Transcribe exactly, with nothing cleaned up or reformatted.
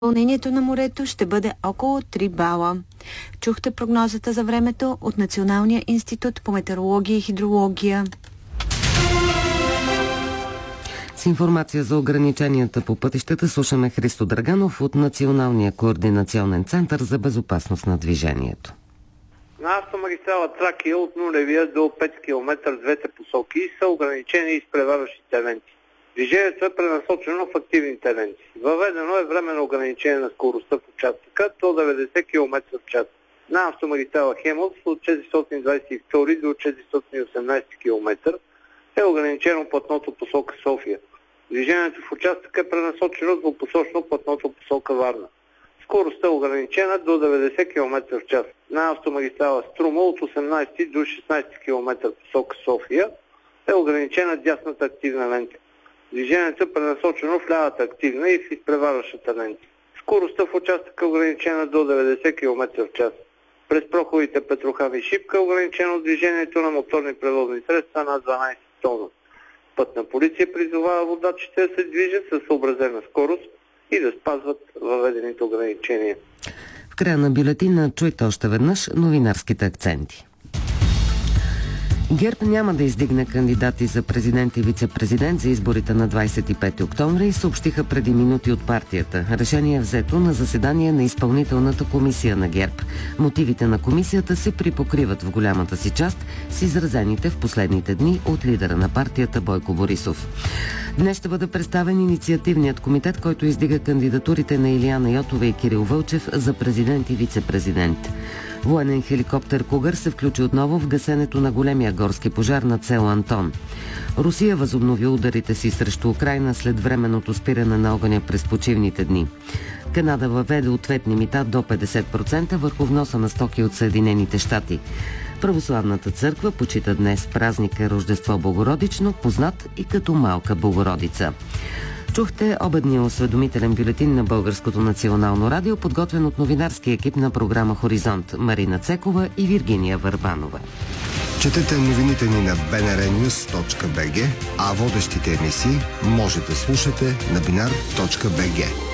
Вълнението на морето ще бъде около три бала. Чухте прогнозата за времето от Националния институт по метеорология и хидрология. С информация за ограниченията по пътищата слушаме Христо Драганов от Националния координационен център за безопасност на движението. На автомагистрала Тракия от нулевия до пет километра в двете посоки са ограничени изпреварващите ленти. Движението е пренасочено в активните ленти. Въведено е временно ограничение на скоростта в участъка до деветдесет километра в час. На автомагистрала Хемус от четиристотин двадесет и втори до четиристотин и осемнадесет километра е ограничено платното посока София. Движението в участъка е пренасочено двупосочно платното посока Варна. Скоростта е ограничена до деветдесет километра в час. На автомагистрала Струма от осемнадесети до шестнадесети километра посока София е ограничена дясната активна лента. Движението е пренасочено в лявата активна и в изпреварващата лента. Скоростта в участъка е ограничена до деветдесет километра в час. През проходите Петрохан и Шипка е ограничено движението на моторни превозни средства на дванадесет тона. Пътна полиция призовава водачите да се движат със съобразена скорост и да спазват въведените ограничения. В края на бюлетина чуйте още веднъж новинарските акценти. ГЕРБ няма да издигне кандидати за президент и вице-президент за изборите на двадесет и пети октомври и съобщиха преди минути от партията. Решение е взето на заседание на изпълнителната комисия на ГЕРБ. Мотивите на комисията се припокриват в голямата си част с изразените в последните дни от лидера на партията Бойко Борисов. Днес ще бъде представен инициативният комитет, който издига кандидатурите на Илияна Йотова и Кирил Вълчев за президент и вице-президент. Военен хеликоптер Кугър се включи отново в гасенето на големия горски пожар над село Антон. Русия възобнови ударите си срещу Украйна след временното спиране на огъня през почивните дни. Канада въведе ответни мита до петдесет процента върху вноса на стоки от Съединените щати. Православната църква почита днес празника Рождество Богородично, познат и като Малка Богородица. Чухте обедния осведомителен бюлетин на Българското национално радио, подготвен от новинарски екип на програма Хоризонт Марина Цекова и Виргиния Върбанова. Четете новините ни на би ен ар нюз точка би джи, а водещите емисии може да слушате на бинар точка би джи.